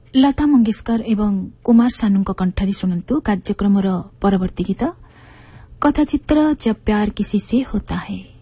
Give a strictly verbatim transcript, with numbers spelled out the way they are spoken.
लता मंगेशकर एवं कुमार सानू कंठरी शुणु कार्यक्रम परवर्ती गीत कथाचित्र जब प्यार किसी से होता है।